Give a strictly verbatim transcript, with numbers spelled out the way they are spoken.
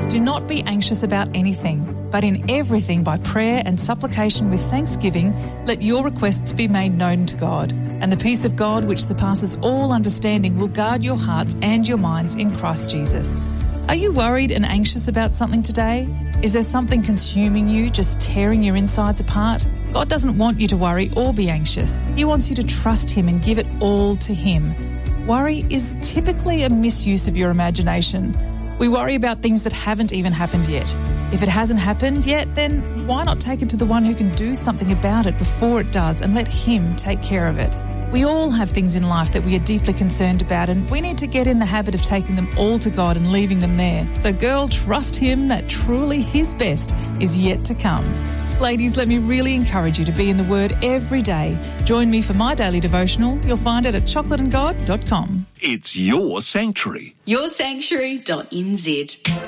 Do not be anxious about anything, but in everything by prayer and supplication with thanksgiving, let your requests be made known to God. And the peace of God, which surpasses all understanding, will guard your hearts and your minds in Christ Jesus. Are you worried and anxious about something today? Is there something consuming you, just tearing your insides apart? God doesn't want you to worry or be anxious. He wants you to trust Him and give it all to Him. Worry is typically a misuse of your imagination. We worry about things that haven't even happened yet. If it hasn't happened yet, then why not take it to the one who can do something about it before it does and let Him take care of it? We all have things in life that we are deeply concerned about, and we need to get in the habit of taking them all to God and leaving them there. So girl, trust Him that truly His best is yet to come. Ladies, let me really encourage you to be in the Word every day. Join me for my daily devotional. You'll find it at chocolate and god dot com. It's your sanctuary. your sanctuary dot n z.